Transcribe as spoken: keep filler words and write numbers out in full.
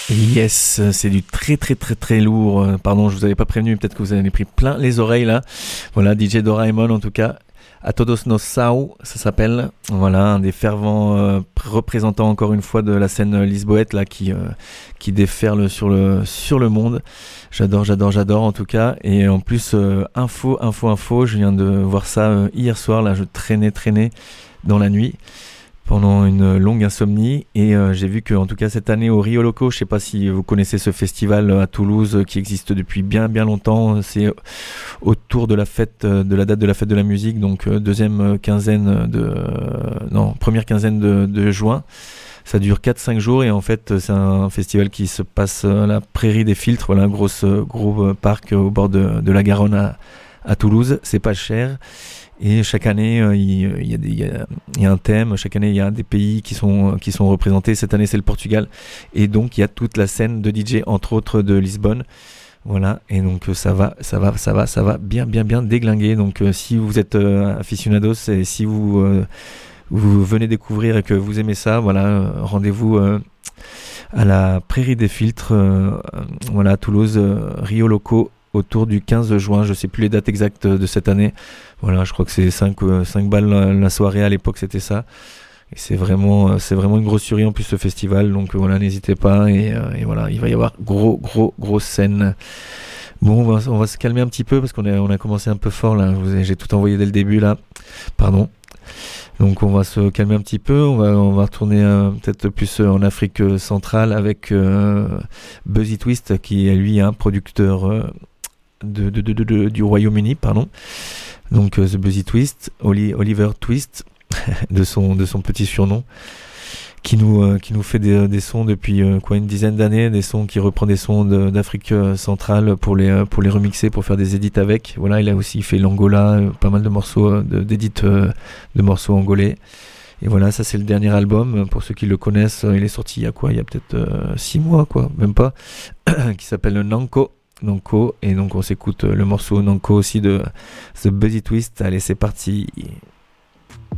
Yes, c'est du très très très très lourd. Euh, Pardon, je vous avais pas prévenu, peut-être que vous en avez pris plein les oreilles là. Voilà, D J Doraemon en tout cas. A Todos Nos Sao, ça s'appelle. Voilà, un des fervents euh, représentants encore une fois de la scène lisboète là qui euh, qui déferle sur le sur le monde. J'adore, j'adore, j'adore en tout cas. Et en plus, euh, info, info, info. Je viens de voir ça euh, hier soir. Là, je traînais, traînais dans la nuit pendant une longue insomnie et euh, j'ai vu que en tout cas cette année au Rio Loco, je sais pas si vous connaissez ce festival à Toulouse euh, qui existe depuis bien bien longtemps, c'est autour de la fête euh, de la date de la fête de la musique, donc euh, deuxième quinzaine de euh, non première quinzaine de, de juin. Ça dure quatre cinq jours et en fait c'est un festival qui se passe à la Prairie des Filtres, voilà, un gros, gros parc au bord de, de la Garonne à, à Toulouse. C'est pas cher. Et chaque année, euh, il, il, y a des, il, y a, il y a un thème. Chaque année, il y a des pays qui sont, qui sont représentés. Cette année, c'est le Portugal. Et donc, il y a toute la scène de D J, entre autres de Lisbonne. Voilà. Et donc, ça va, ça va, ça va, ça va bien, bien, bien déglinguer. Donc, euh, si vous êtes euh, aficionados et si vous, euh, vous venez découvrir et que vous aimez ça, voilà, euh, rendez-vous euh, à la Prairie des Filtres, euh, voilà, à Toulouse, euh, Rio Loco, autour du quinze juin. Je sais plus les dates exactes de cette année. Voilà, je crois que c'est cinq, euh, cinq balles la, la soirée, à l'époque c'était ça. Et c'est vraiment, c'est vraiment une grosse tuerie en plus ce festival, donc voilà, n'hésitez pas. Et, euh, et voilà, il va y avoir gros, gros, grosse scène. Bon, on va, on va se calmer un petit peu parce qu'on a, on a commencé un peu fort là. Je vous ai, j'ai tout envoyé dès le début là. Pardon. Donc on va se calmer un petit peu. On va, on va retourner euh, peut-être plus en Afrique centrale avec euh, Buzzy Twist, qui est lui un producteur euh, de, de, de, de, de, du Royaume-Uni, pardon. Donc euh, The Buzzy Twist, Oli, Oliver Twist, de son, de son petit surnom, qui nous, euh, qui nous fait des, des sons depuis euh, quoi, une dizaine d'années, des sons qui reprend des sons de, d'Afrique euh, centrale pour les, euh, pour les remixer, pour faire des edits avec. Voilà, il a aussi fait l'Angola, euh, pas mal de morceaux, euh, de, d'édits euh, de morceaux angolais. Et voilà, ça c'est le dernier album, pour ceux qui le connaissent, il est sorti il y a quoi, il y a peut-être euh, six mois quoi, même pas, qui s'appelle Nanko. Nanko, et donc on s'écoute le morceau Nanko aussi de The Buzzy Twist. Allez, c'est parti.